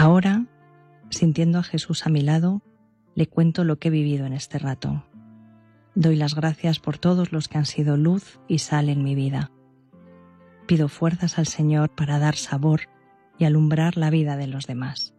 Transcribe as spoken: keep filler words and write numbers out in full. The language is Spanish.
Ahora, sintiendo a Jesús a mi lado, le cuento lo que he vivido en este rato. Doy las gracias por todos los que han sido luz y sal en mi vida. Pido fuerzas al Señor para dar sabor y alumbrar la vida de los demás.